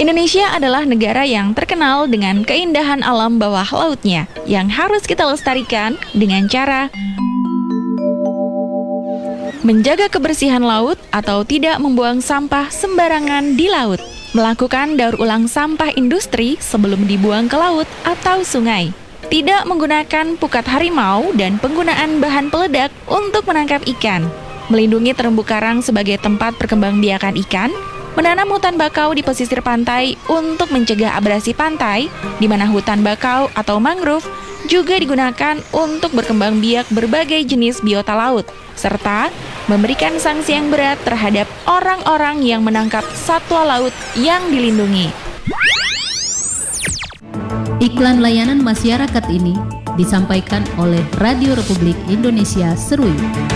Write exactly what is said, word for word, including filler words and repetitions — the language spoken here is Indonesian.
Indonesia adalah negara yang terkenal dengan keindahan alam bawah lautnya yang harus kita lestarikan dengan cara menjaga kebersihan laut atau tidak membuang sampah sembarangan di laut, melakukan daur ulang sampah industri sebelum dibuang ke laut atau sungai, tidak menggunakan pukat harimau dan penggunaan bahan peledak untuk menangkap ikan, melindungi terumbu karang sebagai tempat perkembangbiakan ikan, menanam hutan bakau di pesisir pantai untuk mencegah abrasi pantai, di mana hutan bakau atau mangrove juga digunakan untuk berkembang biak berbagai jenis biota laut, serta memberikan sanksi yang berat terhadap orang-orang yang menangkap satwa laut yang dilindungi. Iklan layanan masyarakat ini disampaikan oleh Radio Republik Indonesia Serui.